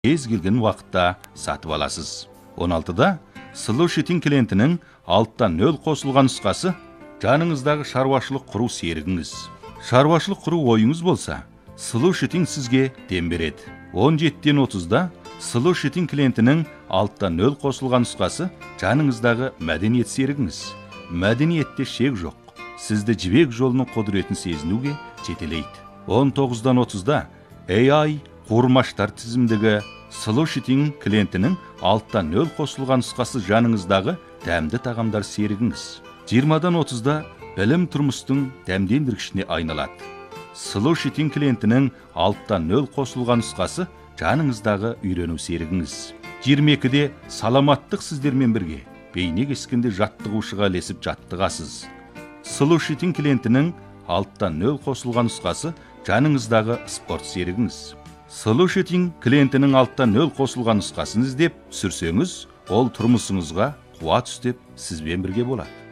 кез келген уақытта сатып аласыз. 16-да Solution клиентінің алттан 0 қосылған нұсқасы жаныңыздағы шаруашылық құру серігіңіз. Шаруашылық құру ойыңыз болса, Solution сізге дем береді. 17-ден 30-да Solution клиентінің алттан 0 қосылған нұсқасы жаныңыздағы мәдениет серігіңіз. Мәдениетте шек жоқ. Сізді жібек жолының құдіретін сезінуге жетелейді. 19-дан 30-да AI қуырмаштар тізімдегі Solution клиентінің алттан 0 қосылған нұсқасы жаныңыздағы дәмді тағамдар серігіңіз. 20-дан 30-да білім тұрмыстың дәмдендіргішіне айналады. Solution клиентінің алттан 0 қосылған нұсқасы жаныңыздағы үйрену серігіңіз. 22-де саламаттық сіздермен бірге бейне кескенде жаттығушыға ілесіп жаттығасыз. Solution клиентінің алттан 0 қосылған нұсқасы жаныңыздағы спорт серігіңіз. Solution клиентінің алттан 0 қосылған нұсқасын іздеп түсірсеңіз, ол тұрмысыңызға қуат үстеп сізбен бірге болады.